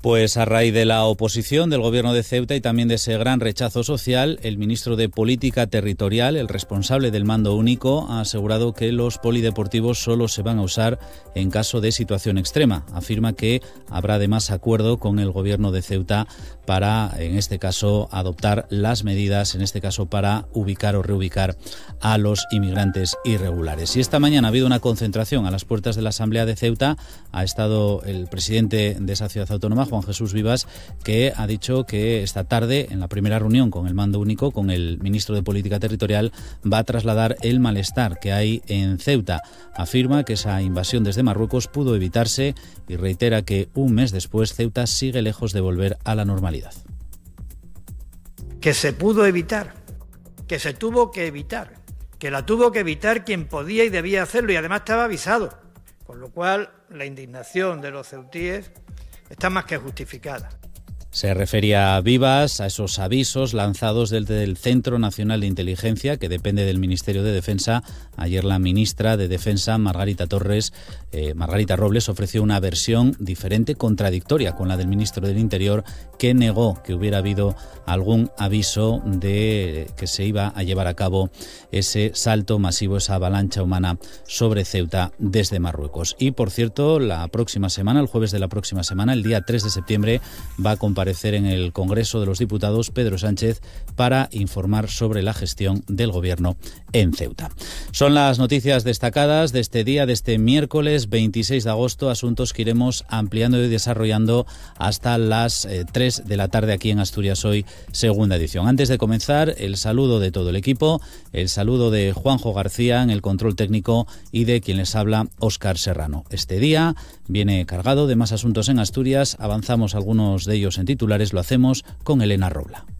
Pues a raíz de la oposición del gobierno de Ceuta y también de ese gran rechazo social, el ministro de Política Territorial, el responsable del mando único, ha asegurado que los polideportivos solo se van a usar en caso de situación extrema. Afirma que habrá además acuerdo con el gobierno de Ceuta para, en este caso, adoptar las medidas, en este caso para ubicar o reubicar a los inmigrantes irregulares. Y esta mañana ha habido una concentración a las puertas de la Asamblea de Ceuta. Ha estado el presidente de esa ciudad autónoma, Juan Jesús Vivas, que ha dicho que esta tarde, en la primera reunión con el mando único, con el ministro de Política Territorial, va a trasladar el malestar que hay en Ceuta. Afirma que esa invasión desde Marruecos pudo evitarse y reitera que un mes después Ceuta sigue lejos de volver a la normalidad. Que se pudo evitar, que se tuvo que evitar, que la tuvo que evitar quien podía y debía hacerlo y además estaba avisado. Con lo cual, la indignación de los ceutíes está más que justificada. Se refería a Vivas a esos avisos lanzados desde el Centro Nacional de Inteligencia, que depende del Ministerio de Defensa. Ayer la ministra de Defensa, Margarita Robles, ofreció una versión diferente, contradictoria con la del ministro del Interior, que negó que hubiera habido algún aviso de que se iba a llevar a cabo ese salto masivo, esa avalancha humana sobre Ceuta desde Marruecos. Y, por cierto, la próxima semana, el jueves de la próxima semana, el día 3 de septiembre, va a comparecer en el Congreso de los Diputados Pedro Sánchez para informar sobre la gestión del Gobierno en Ceuta. Son las noticias destacadas de este día, de este miércoles 26 de agosto, asuntos que iremos ampliando y desarrollando hasta las 3 de la tarde aquí en Asturias Hoy, segunda edición. Antes de comenzar, el saludo de todo el equipo, el saludo de Juanjo García en el control técnico y de quien les habla, Óscar Serrano. Este día viene cargado de más asuntos en Asturias, avanzamos algunos de ellos en titulares, lo hacemos con Elena Robla.